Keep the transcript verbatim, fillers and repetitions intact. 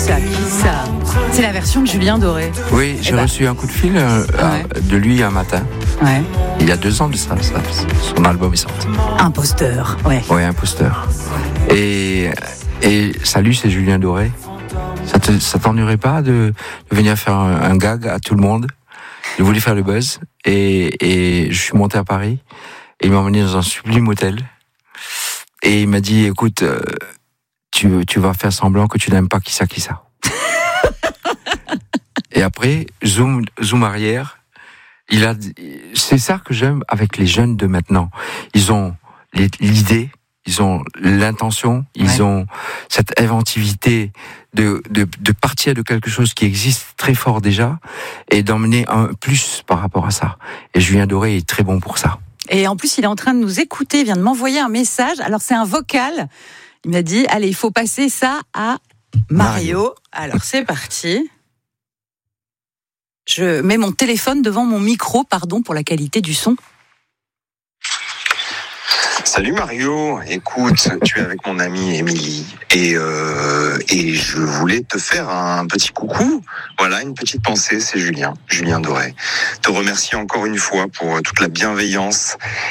ça, qui ça? C'est la version de Julien Doré. Oui, j'ai ben... reçu un coup de fil euh, ouais. de lui un matin. Ouais. Il y a deux ans de ça, ça son album est sorti. Imposteur, ouais. Ouais, Imposteur. Et, et salut, c'est Julien Doré. Ça, te, ça t'ennuierait pas de, de venir faire un, un gag à tout le monde? Je voulais faire le buzz et, et je suis monté à Paris et il m'a emmené dans un sublime hôtel et il m'a dit écoute, euh, tu, tu vas faire semblant que tu n'aimes pas qui ça, qui ça. Et après, zoom, zoom arrière, il a, c'est ça que j'aime avec les jeunes de maintenant. Ils ont les, l'idée, ils ont l'intention, ils ouais. ont cette inventivité de, de, de partir de quelque chose qui existe très fort déjà et d'emmener un plus par rapport à ça. Et Julien Doré est très bon pour ça. Et en plus, il est en train de nous écouter, il vient de m'envoyer un message. Alors, c'est un vocal. Il m'a dit, allez, il faut passer ça à Mario. Mario. Alors, c'est parti. Je mets mon téléphone devant mon micro, pardon pour la qualité du son. Salut Mario, écoute, tu es avec mon amie Émilie et, euh, et je voulais te faire un petit coucou. Voilà, une petite pensée, c'est Julien, Julien Doré. Te remercier encore une fois pour toute la bienveillance